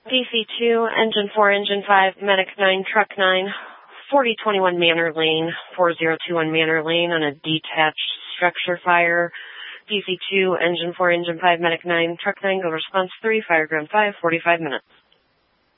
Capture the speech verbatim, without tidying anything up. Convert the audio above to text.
D C two, Engine four, Engine five, Medic nine, Truck nine, forty twenty-one Manor Lane, four zero two one Manor Lane on a detached structure fire. D C two, Engine four, Engine five, Medic nine, Truck nine, go response three, Fire Ground five, forty-five minutes.